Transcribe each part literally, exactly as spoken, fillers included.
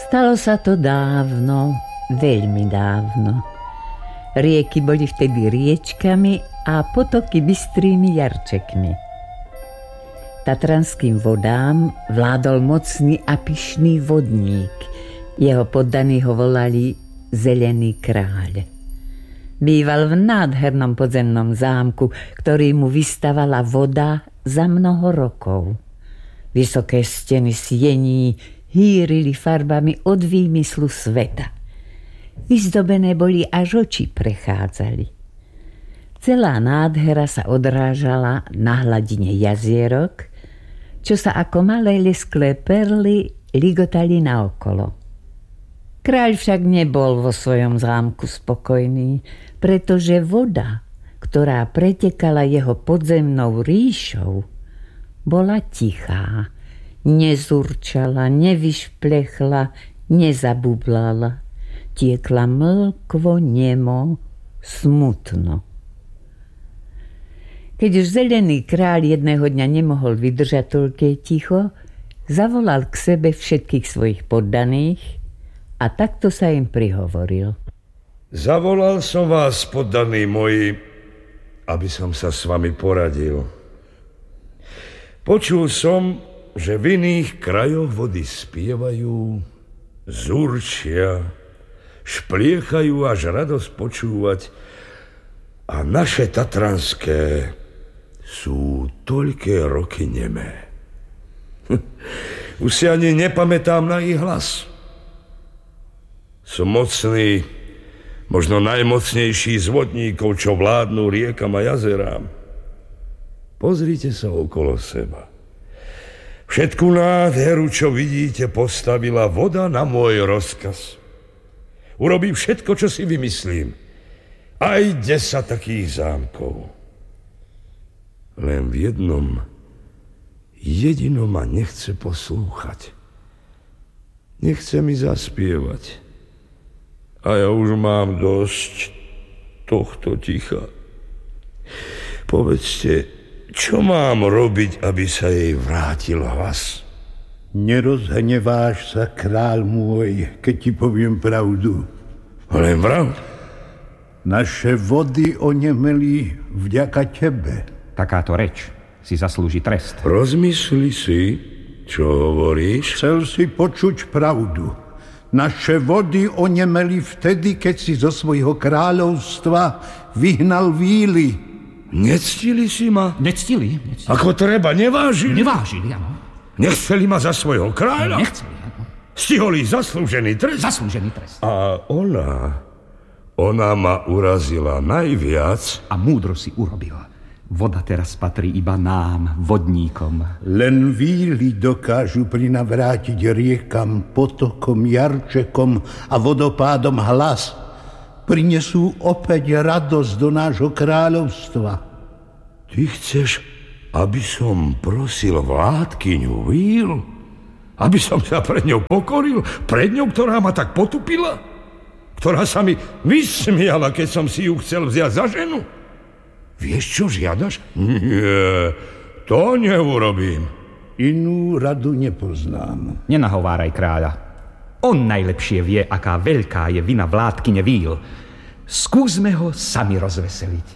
Stalo sa to dávno, veľmi dávno. Rieky boli vtedy riečkami a potoky bystrými jarčekmi. Tatranským vodám vládol mocný a pyšný vodník. Jeho poddaní ho volali Zelený kráľ. Býval v nádhernom podzemnom zámku, ktorý mu vystavala voda za mnoho rokov. Vysoké steny siení hýrili farbami od výmyslu sveta. Vyzdobené boli, až oči prechádzali. Celá nádhera sa odrážala na hladine jazierok, čo sa ako malé lesklé perly ligotali naokolo. Kráľ však nebol vo svojom zámku spokojný, pretože voda, ktorá pretekala jeho podzemnou ríšou, bola tichá. Nezurčala, nevyšplechla, nezabublala. Tiekla mlkvo, nemo, smutno. Keď už Zelený kráľ jedného dňa nemohol vydržať toľké ticho, zavolal k sebe všetkých svojich poddaných a takto sa im prihovoril. Zavolal som vás, poddaní moji, aby som sa s vami poradil. Počul som, že v iných krajoch vody spievajú, zurčia, špliechajú až radosť počúvať, a naše tatranské sú toľké roky nemé. Už si ani nepamätám na ich hlas. Som mocný, možno najmocnejší z vodníkov, čo vládnu riekam a jazerám. Pozrite sa okolo seba. Všetku nádheru, čo vidíte, postavila voda na môj rozkaz. Urobím všetko, čo si vymyslím. Aj desať takých zámkov. Len v jednom, jedinom ma nechce poslúchať. Nechce mi zaspievať. A ja už mám dosť tohto ticha. Povedzte, čo mám robiť, aby sa jej vrátil hlas? Nerozhneváš sa, kráľ môj, keď ti poviem pravdu. Len pravdu? Naše vody onemeli vďaka tebe. Takáto reč si zaslúži trest. Rozmysli si, čo hovoríš? Chcel si počuť pravdu. Naše vody onemeli vtedy, keď si zo svojho kráľovstva vyhnal víly. Nectili si ma? Nectili, nectili. Ako treba, nevážili? Nevážili, áno. Nechceli ma za svojho kráľa? Nechceli, áno. Stiholi zaslúžený trest? Zaslúžený trest. A ona, ona ma urazila najviac. A múdro si urobila. Voda teraz patrí iba nám, vodníkom. Len víly dokážu prinavrátiť riekam, potokom, jarčekom a vodopádom hlas. Prinesú opäť radosť do nášho kráľovstva. Ty chceš, aby som prosil vládkyňu víl? Aby som sa pred ňou pokoril? Pred ňou, ktorá ma tak potupila? Ktorá sa mi vysmiala, keď som si ju chcel vziať za ženu? Vieš, čo žiadaš? Nie, to neurobím. Inú radu nepoznám. Nenahováraj kráľa. On najlepšie vie, aká veľká je vina vládkyne víl. Skúsme ho sami rozveseliť.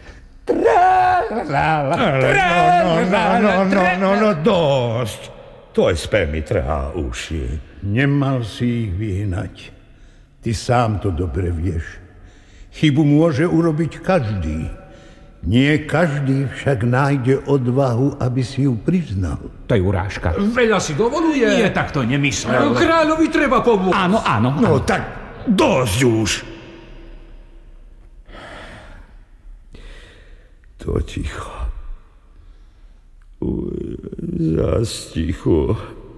Trá-la-la, trá-la-la, no, no, no, no, dosť. Tvoj spev mi trhá uši. Nemal si ich vyhnať. Ty sám to dobre vieš. Chybu môže urobiť každý. Nie každý však nájde odvahu, aby si ju priznal. To je urážka. Veľa si dovoluje. Nie, tak to nemyslel. No, kráľovi treba pomôcť. Áno, áno, áno. No tak dosť už. To ticho. Uj, zas ticho.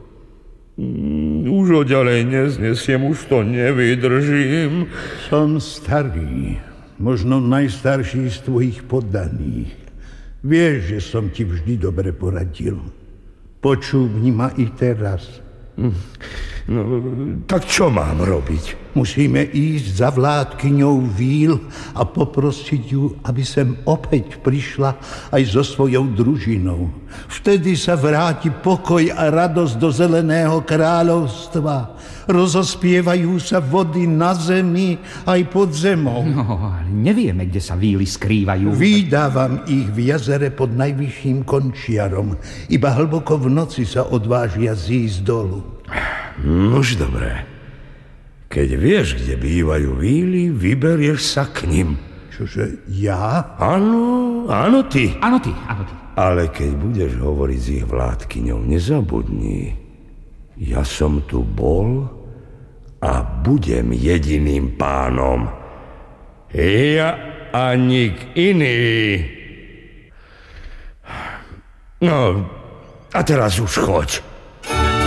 Už oďalej neznesiem, už to nevydržím. Som starý. Možno najstarší z tvojich poddaných. Vieš, že som ti vždy dobre poradil. Počúvni ma i teraz. No, tak čo mám robiť? Musíme ísť za vládkyňou Víl a poprosiť ju, aby sem opäť prišla aj so svojou družinou. Vtedy sa vráti pokoj a radosť do Zeleného kráľovstva. Rozospievajú sa vody na zemi aj pod zemou. No, ale nevieme, kde sa víly skrývajú. Vydávam ich v jazere pod najvyšším končiarom. Iba hlboko v noci sa odvážia zísť dolu. Nož dobré. Keď vieš, kde bývajú víly, vyberieš sa k nim. Čože, ja? Áno, áno ty. Áno ty, áno ty. Ale keď budeš hovoriť s ich vládkyňou, nezabudni. Ja som tu bol a budem jediným pánom. Ja a nik iný. No, a teraz už choď.